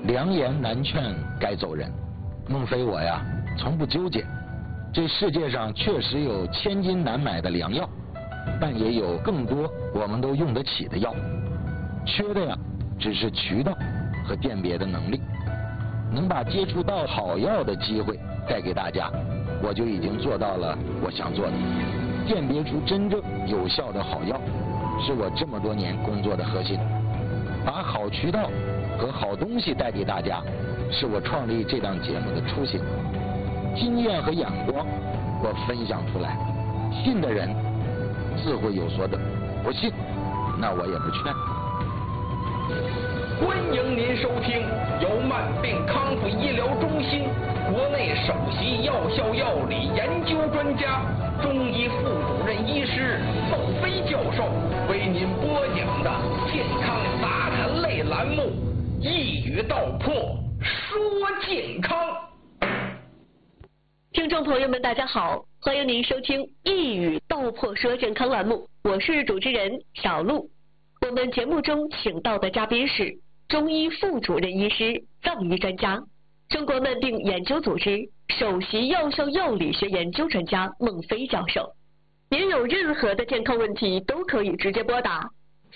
良言难劝该走人。孟非我呀，从不纠结。这世界上确实有千金难买的良药，但也有更多我们都用得起的药。缺的呀，只是渠道和辨别的能力。能把接触到好药的机会带给大家，我就已经做到了我想做的。辨别出真正有效的好药，是我这么多年工作的核心。把好渠道和好东西带给大家，是我创立这档节目的初心。经验和眼光我分享出来，信的人自会有所得，不信那我也不劝。 欢迎您收听由慢病康复医疗中心国内首席药效药理研究专家、中医副主任医师孟非教授为您播讲的健康杂谈类栏目《一语道破说健康》。 听众朋友们大家好，欢迎您收听《一语道破说健康》栏目，我是主持人小璐。我们节目中请到的嘉宾是中医副主任医师、藏医专家、中国慢病研究组织首席药效药理学研究专家孟非教授。您有任何的健康问题都可以直接拨打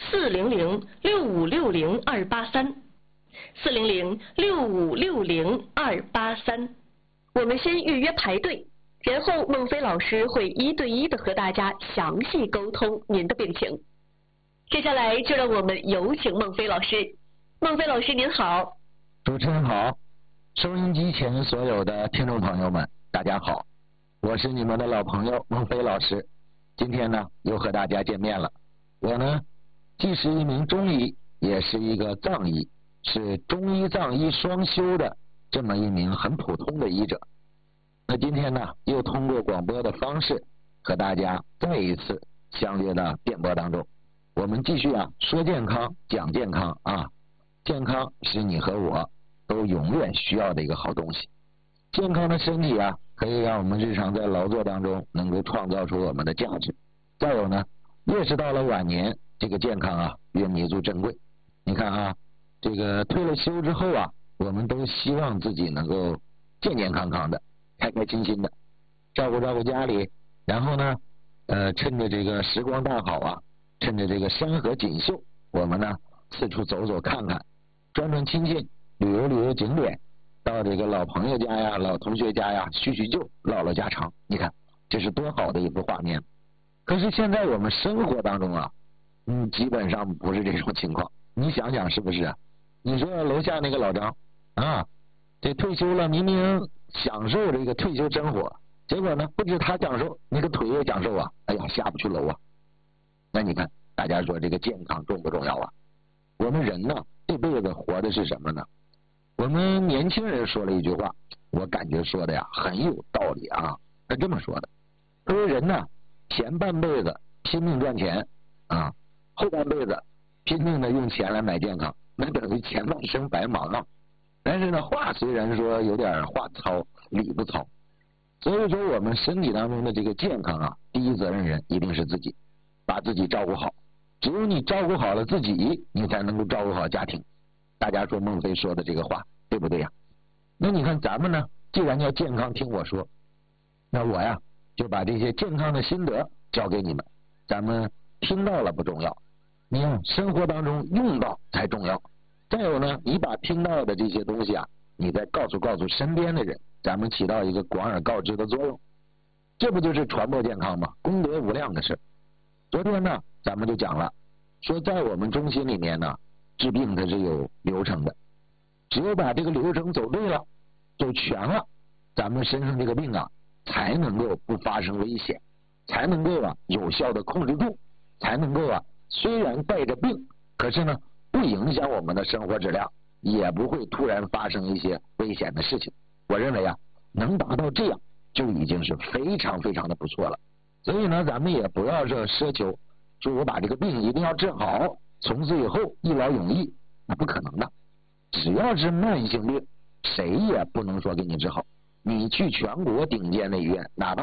400-6560-283，400-6560-283。我们先预约排队，然后孟非老师会一对一的和大家详细沟通您的病情。接下来就让我们有请孟非老师。孟非老师您好。 主持人好，收音机前所有的听众朋友们大家好，我是你们的老朋友孟非老师。今天呢又和大家见面了。我呢既是一名中医，也是一个藏医，是中医藏医双修的这么一名很普通的医者。那今天呢又通过广播的方式和大家再一次相约到电波当中。我们继续说健康，讲健康啊。健康是你和我都永远需要的一个好东西。健康的身体可以让我们日常在劳作当中能够创造出我们的价值。再有呢，越是到了晚年，这个健康越弥足珍贵。你看这个退了休之后我们都希望自己能够健健康康的，开开心心的，照顾照顾家里，然后呢趁着这个时光大好趁着这个山河锦绣，我们呢四处走走看看，转转亲戚，旅游景点，到这个老朋友家老同学家叙叙旧，唠唠家常。你看这是多好的一幅画面。可是现在我们生活当中基本上不是这种情况。你想想是不是你说楼下那个老张这退休了，明明享受这个退休生活，结果呢不止他享受，那个腿也享受哎呀下不去楼那你看大家说这个健康重不重要我们人呢这辈子活的是什么呢？我们年轻人说了一句话，我感觉说的很有道理他这么说的，他说人呢前半辈子拼命赚钱后半辈子拼命的用钱来买健康，那等于前半生白忙但是呢话虽然说有点话糙理不糙，所以说我们身体当中的这个健康第一责任人一定是自己，把自己照顾好。只有你照顾好了自己，你才能够照顾好家庭。大家说孟非说的这个话对不对那你看咱们呢既然要健康听我说，那我就把这些健康的心得教给你们。咱们听到了不重要，你生活当中用到才重要。再有呢，你把听到的这些东西你再告诉身边的人，咱们起到一个广而告之的作用。这不就是传播健康吗？功德无量的事。昨天呢咱们就讲了，说在我们中心里面呢治病它是有流程的，只有把这个流程走对了走全了，咱们身上这个病才能够不发生危险，才能够有效的控制住，才能够虽然带着病，可是呢不影响我们的生活质量，也不会突然发生一些危险的事情。我认为能达到这样就已经是非常非常的不错了。所以呢咱们也不要奢求说我把这个病一定要治好，从此以后一劳永逸，那不可能的。只要是慢性病，谁也不能说给你治好。你去全国顶尖的医院，哪怕